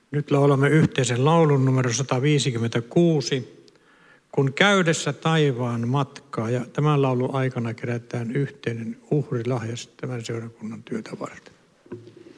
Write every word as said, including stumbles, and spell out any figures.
Nyt laulamme yhteisen laulun numero sata viisikymmentäkuusi, kun käydessä taivaan matkaa. Ja tämän laulun aikana kerätään yhteinen uhrilahja tämän seurakunnan työtä varten.